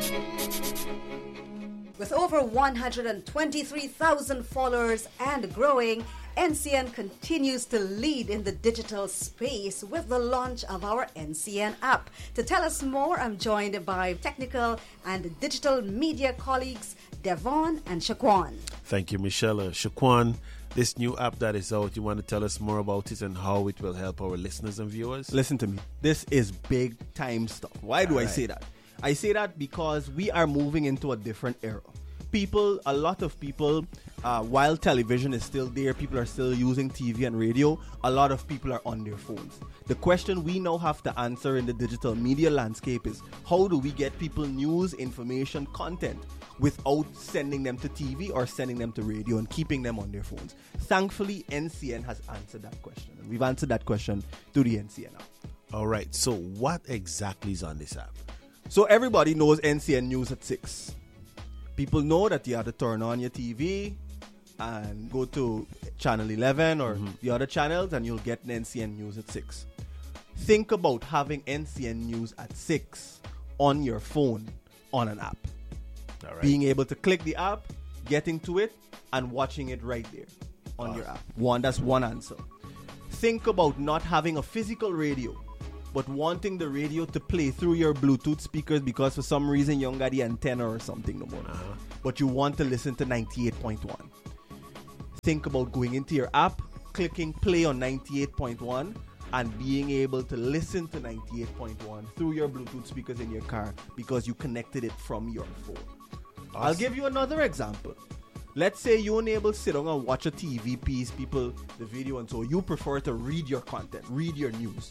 With over 123,000 followers and growing, NCN continues to lead in the digital space with the launch of our NCN app. To tell us more, I'm joined by technical and digital media colleagues Devon and Shaquan. Thank you, Michelle. Shaquan, this new app that is out, you want to tell us more about it and how it will help our listeners and viewers? Listen to me. This is big time stuff. Why do I say that? I say that because we are moving into a different era. A lot of people, while television is still there, people are still using TV and radio, a lot of people are on their phones. The question we now have to answer in the digital media landscape is, how do we get people news, information, content without sending them to TV or sending them to radio and keeping them on their phones? Thankfully, NCN has answered that question. And we've answered that question through the NCN app. All right, so what exactly is on this app? So everybody knows NCN News at 6. People know that you have to turn on your TV and go to channel 11 or the other channels and you'll get NCN News at 6. Think about having NCN News at 6 on your phone on an app. All right. Being able to click the app, getting to it, and watching it right there on your app. That's one answer. Think about not having a physical radio, but wanting the radio to play through your Bluetooth speakers because for some reason you don't got the antenna or something no more. But you want to listen to 98.1. Think about going into your app, clicking play on 98.1 and being able to listen to 98.1 through your Bluetooth speakers in your car because you connected it from your phone. Awesome. I'll give you another example. Let's say you're unable to sit down and watch a TV piece, the video, and so you prefer to read your content, read your news.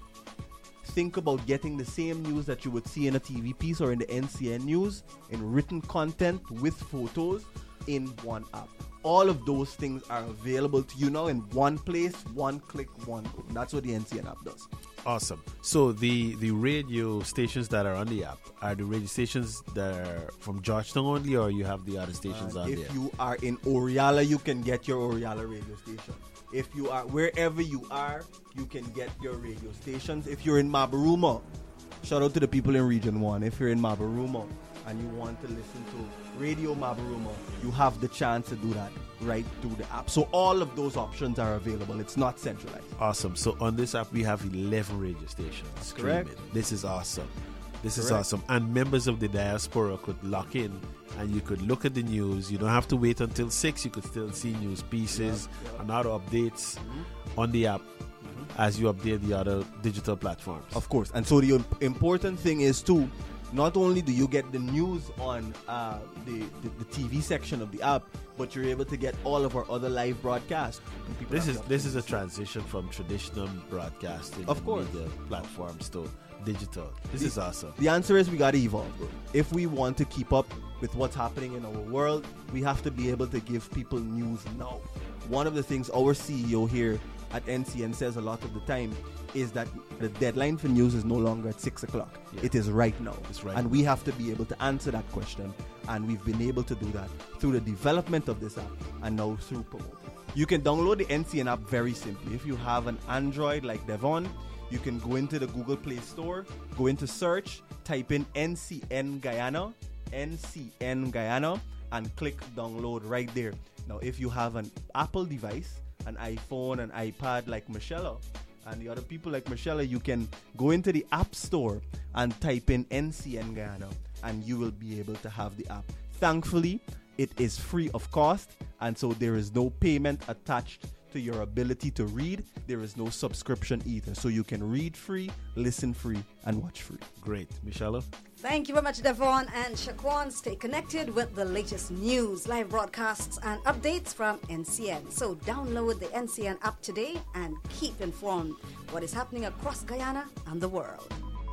Think about getting the same news that you would see in a TV piece or in the NCN News in written content with photos in one app. All of those things are available to you now in one place, one click, one go. That's what the NCN app does. Awesome. So the radio stations that are on the app, are the radio stations that are from Georgetown only, or you have the other stations on there? If you are in Oriala, you can get your Oriala radio station. If you are wherever you are, you can get your radio stations. If you're in Mabaruma, shout out to the people in Region 1. If you're in Mabaruma and you want to listen to Radio Mabaruma, you have the chance to do that right through the app. So all of those options are available. It's not centralized. Awesome. So on this app, we have 11 radio stations. Correct. This is awesome. Is awesome. And members of the diaspora could lock in and you could look at the news. You don't have to wait until 6. You could still see news pieces and other updates on the app as you update the other digital platforms. Of course. And so the important thing is too, not only do you get the news on the TV section of the app, but you're able to get all of our other live broadcasts. This is a transition from traditional broadcasting media platforms to digital. This is awesome. The answer is we got to evolve, bro. If we want to keep up with what's happening in our world, we have to be able to give people news now. One of the things our CEO here at NCN says a lot of the time is that the deadline for news is no longer at 6 o'clock. Yeah. It is right now. And we have to be able to answer that question. And we've been able to do that through the development of this app and now through promoting. You can download the NCN app very simply. If you have an Android like Devon, you can go into the Google Play Store, go into search, type in NCN Guyana, and click download right there. Now, if you have an Apple device, an iPhone, an iPad like Michelle and the other people like Michelle, you can go into the App Store and type in NCN Guyana and you will be able to have the app. Thankfully, it is free of cost, and so there is no payment attached to your ability to read. There is no subscription either. So you can read free, listen free, and watch free. Great. Michelle? Thank you very much, Devon and Shaquan. Stay connected with the latest news, live broadcasts, and updates from NCN. So download the NCN app today and keep informed what is happening across Guyana and the world.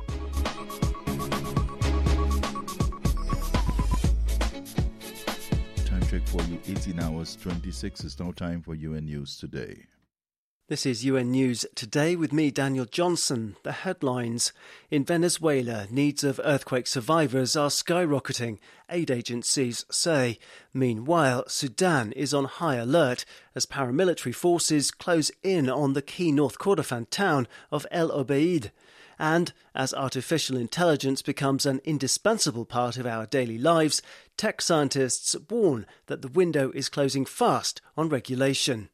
Time check for you, 18 hours 26 is now time for UN News Today. This is UN News Today with me, Daniel Johnson. The headlines. In Venezuela, needs of earthquake survivors are skyrocketing, aid agencies say. Meanwhile, Sudan is on high alert as paramilitary forces close in on the key North Kordofan town of El Obeid. And as artificial intelligence becomes an indispensable part of our daily lives, tech scientists warn that the window is closing fast on regulation.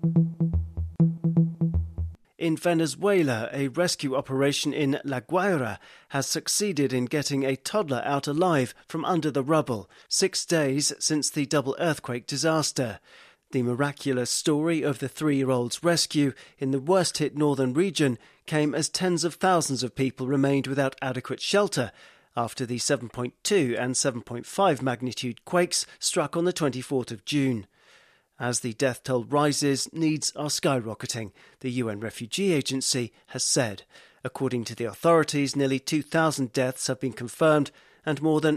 In Venezuela, a rescue operation in La Guaira has succeeded in getting a toddler out alive from under the rubble, 6 days since the double earthquake disaster. The miraculous story of the 3-year-old's rescue in the worst-hit northern region came as tens of thousands of people remained without adequate shelter after the 7.2 and 7.5 magnitude quakes struck on the 24th of June. As the death toll rises, needs are skyrocketing, the UN Refugee Agency has said. According to the authorities, nearly 2,000 deaths have been confirmed and more than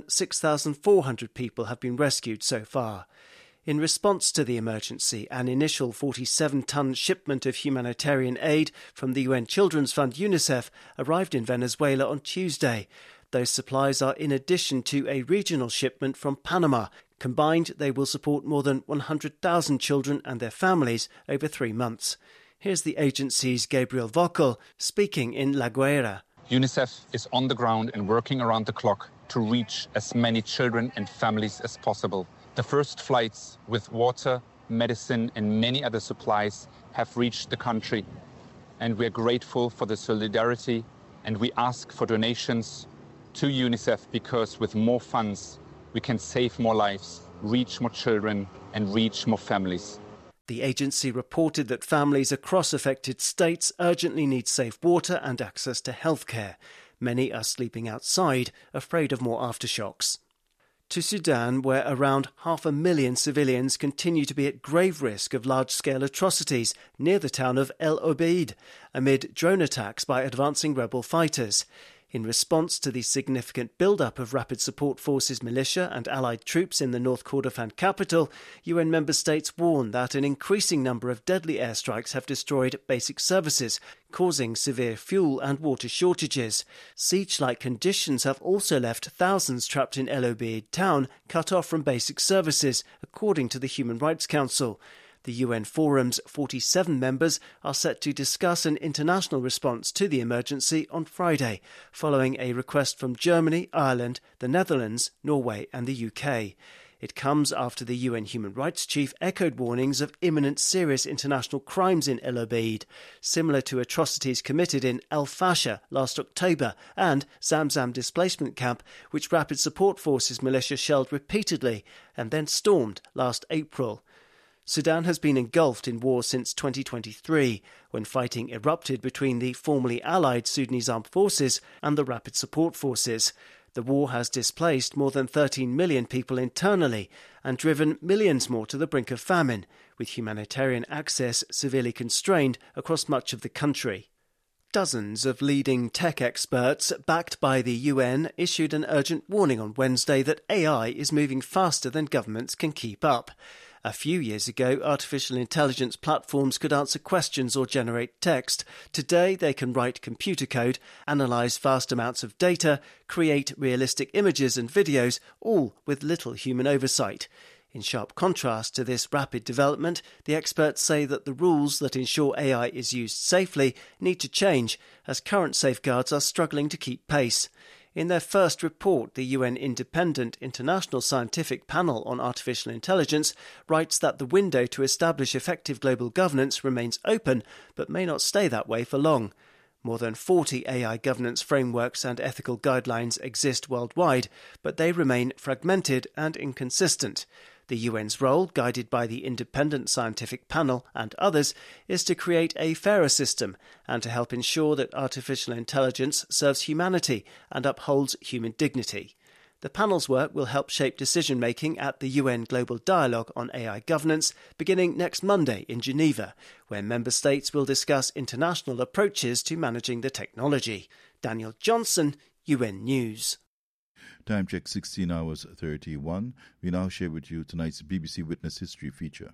6,400 people have been rescued so far. In response to the emergency, an initial 47-ton shipment of humanitarian aid from the UN Children's Fund UNICEF arrived in Venezuela on Tuesday. Those supplies are in addition to a regional shipment from Panama. Combined, they will support more than 100,000 children and their families over 3 months. Here's the agency's Gabriel Vocal speaking in La Guaira. UNICEF is on the ground and working around the clock to reach as many children and families as possible. The first flights with water, medicine and many other supplies have reached the country. And we are grateful for the solidarity and we ask for donations to UNICEF because with more funds we can save more lives, reach more children and reach more families. The agency reported that families across affected states urgently need safe water and access to healthcare. Many are sleeping outside, afraid of more aftershocks. To Sudan, where around 500,000 civilians continue to be at grave risk of large-scale atrocities near the town of El Obeid, amid drone attacks by advancing rebel fighters. In response to the significant build-up of Rapid Support Forces militia and allied troops in the North Kordofan capital, UN member states warn that an increasing number of deadly airstrikes have destroyed basic services, causing severe fuel and water shortages. Siege-like conditions have also left thousands trapped in El Obeid town, cut off from basic services, according to the Human Rights Council. The UN Forum's 47 members are set to discuss an international response to the emergency on Friday, following a request from Germany, Ireland, the Netherlands, Norway and the UK. It comes after the UN Human Rights Chief echoed warnings of imminent serious international crimes in El Obeid, similar to atrocities committed in El Fasher last October and Zamzam displacement camp, which Rapid Support Forces militia shelled repeatedly and then stormed last April. Sudan has been engulfed in war since 2023, when fighting erupted between the formerly allied Sudanese armed forces and the Rapid Support Forces. The war has displaced more than 13 million people internally and driven millions more to the brink of famine, with humanitarian access severely constrained across much of the country. Dozens of leading tech experts, backed by the UN, issued an urgent warning on Wednesday that AI is moving faster than governments can keep up. A few years ago, artificial intelligence platforms could answer questions or generate text. Today, they can write computer code, analyse vast amounts of data, create realistic images and videos, all with little human oversight. In sharp contrast to this rapid development, the experts say that the rules that ensure AI is used safely need to change, as current safeguards are struggling to keep pace. In their first report, the UN Independent International Scientific Panel on Artificial Intelligence writes that the window to establish effective global governance remains open, but may not stay that way for long. More than 40 AI governance frameworks and ethical guidelines exist worldwide, but they remain fragmented and inconsistent. The UN's role, guided by the Independent Scientific Panel and others, is to create a fairer system and to help ensure that artificial intelligence serves humanity and upholds human dignity. The panel's work will help shape decision-making at the UN Global Dialogue on AI Governance beginning next Monday in Geneva, where member states will discuss international approaches to managing the technology. Daniel Johnson, UN News. Time check 16 hours 31. We now share with you tonight's BBC Witness History feature.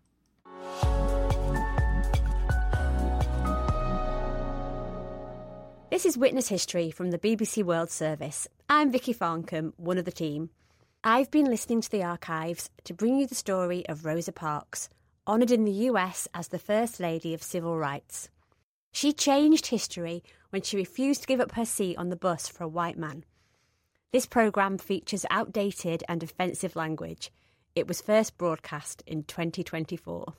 This is Witness History from the BBC World Service. I'm Vicky Farncombe, one of the team. I've been listening to the archives to bring you the story of Rosa Parks, honoured in the US as the First Lady of Civil Rights. She changed history when she refused to give up her seat on the bus for a white man. This programme features outdated and offensive language. It was first broadcast in 2024.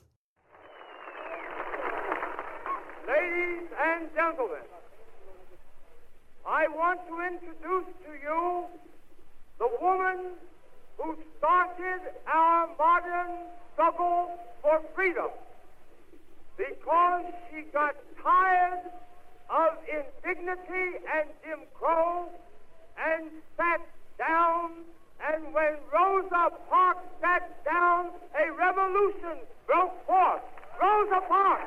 Ladies and gentlemen, I want to introduce to you the woman who started our modern struggle for freedom because she got tired of indignity and Jim Crow and sat down, and when Rosa Parks sat down, a revolution broke forth. Rosa Parks!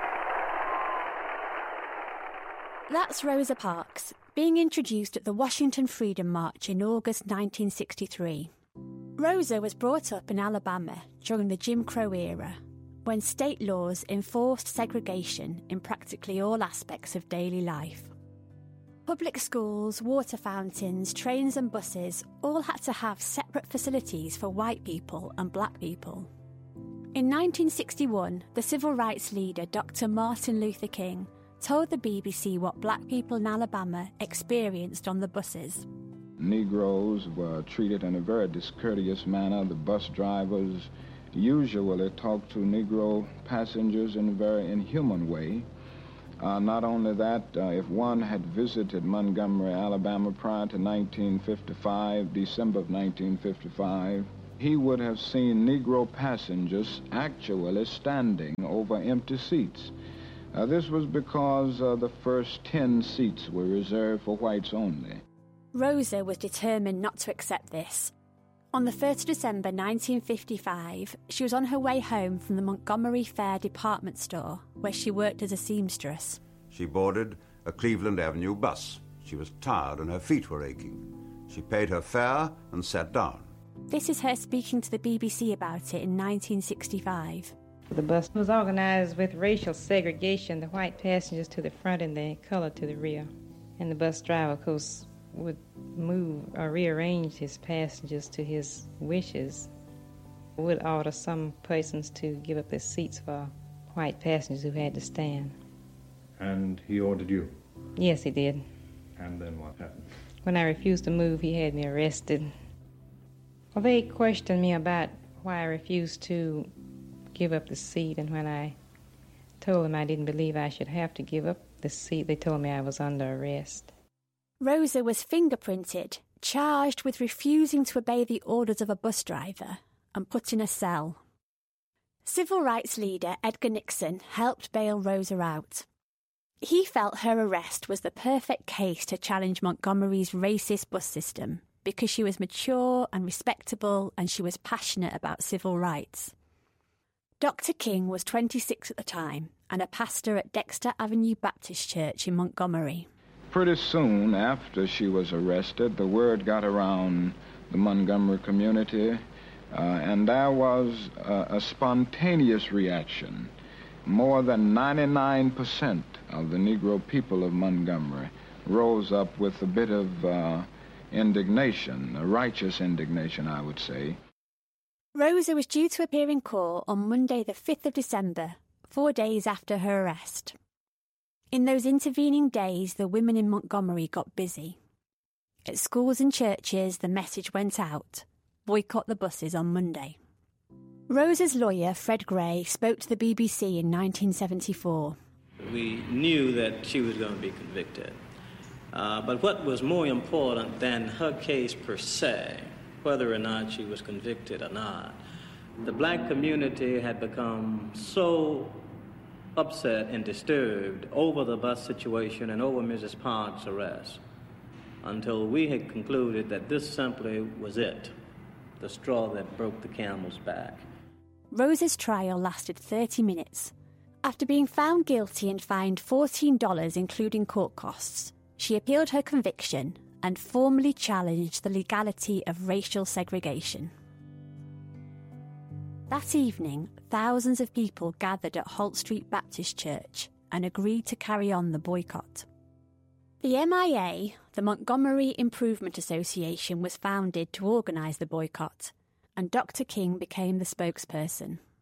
That's Rosa Parks, being introduced at the Washington Freedom March in August 1963. Rosa was brought up in Alabama during the Jim Crow era, when state laws enforced segregation in practically all aspects of daily life. Public schools, water fountains, trains and buses all had to have separate facilities for white people and black people. In 1961, the civil rights leader Dr. Martin Luther King told the BBC what black people in Alabama experienced on the buses. Negroes were treated in a very discourteous manner. The bus drivers usually talked to Negro passengers in a very inhuman way. Not only that, if one had visited Montgomery, Alabama prior to 1955, December of 1955, he would have seen Negro passengers actually standing over empty seats. This was because the first 10 seats were reserved for whites only. Rosa was determined not to accept this. On the 1st of December 1955, she was on her way home from the Montgomery Fair department store, where she worked as a seamstress. She boarded a Cleveland Avenue bus. She was tired and her feet were aching. She paid her fare and sat down. This is her speaking to the BBC about it in 1965. The bus was organized with racial segregation, the white passengers to the front and the colored to the rear. And the bus driver, of course, would move or rearrange his passengers to his wishes, would order some persons to give up their seats for white passengers who had to stand. And he ordered you? Yes, he did. And then what happened? When I refused to move, he had me arrested. Well, they questioned me about why I refused to give up the seat, and when I told them I didn't believe I should have to give up the seat, they told me I was under arrest. Rosa was fingerprinted, charged with refusing to obey the orders of a bus driver, and put in a cell. Civil rights leader Edgar Nixon helped bail Rosa out. He felt her arrest was the perfect case to challenge Montgomery's racist bus system because she was mature and respectable and she was passionate about civil rights. Dr. King was 26 at the time and a pastor at Dexter Avenue Baptist Church in Montgomery. Pretty soon after she was arrested, the word got around the Montgomery community, and there was a spontaneous reaction. More than 99% of the Negro people of Montgomery rose up with a bit of indignation, a righteous indignation, I would say. Rosa was due to appear in court on Monday the 5th of December, 4 days after her arrest. In those intervening days, the women in Montgomery got busy. At schools and churches, the message went out: boycott the buses on Monday. Rosa's lawyer, Fred Gray, spoke to the BBC in 1974. We knew that she was going to be convicted. But what was more important than her case per se, whether or not she was convicted or not, the black community had become so upset and disturbed over the bus situation and over Mrs. Parks' arrest until we had concluded that this simply was it, the straw that broke the camel's back. Rosa's trial lasted 30 minutes. After being found guilty and fined $14, including court costs, she appealed her conviction and formally challenged the legality of racial segregation. That evening, thousands of people gathered at Holt Street Baptist Church and agreed to carry on the boycott. The MIA, the Montgomery Improvement Association, was founded to organise the boycott, and Dr. King became the spokesperson.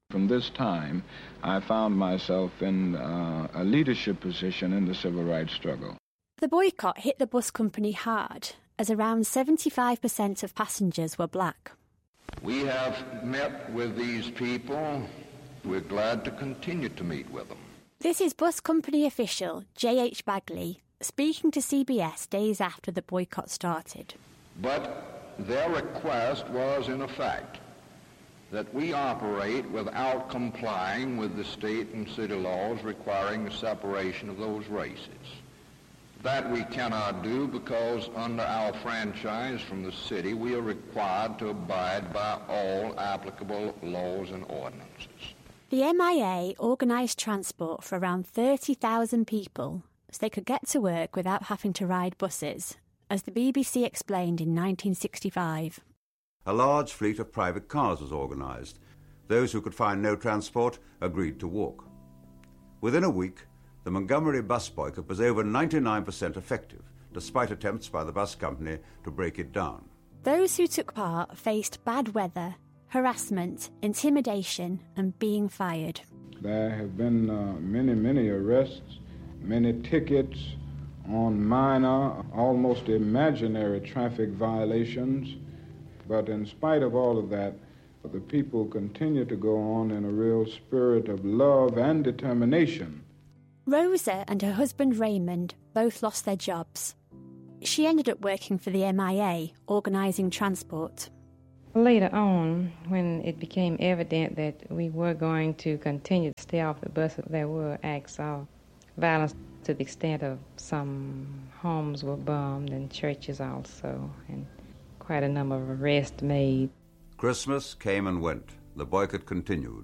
From this time, I found myself in a leadership position in the civil rights struggle. The boycott hit the bus company hard, as around 75% of passengers were black. We have met with these people. We're glad to continue to meet with them. This is bus company official J.H. Bagley speaking to CBS days after the boycott started. But their request was, in effect, that we operate without complying with the state and city laws requiring the separation of those races. That we cannot do because under our franchise from the city, we are required to abide by all applicable laws and ordinances. The MIA organised transport for around 30,000 people so they could get to work without having to ride buses, as the BBC explained in 1965. A large fleet of private cars was organised. Those who could find no transport agreed to walk. Within a week, the Montgomery bus boycott was over 99% effective, despite attempts by the bus company to break it down. Those who took part faced bad weather, harassment, intimidation and being fired. There have been many arrests, many tickets on minor, almost imaginary traffic violations. But in spite of all of that, the people continue to go on in a real spirit of love and determination. Rosa and her husband Raymond both lost their jobs. She ended up working for the MIA, organising transport. Later on, when it became evident that we were going to continue to stay off the bus, there were acts of violence to the extent of some homes were bombed and churches also, and quite a number of arrests made. Christmas came and went. The boycott continued.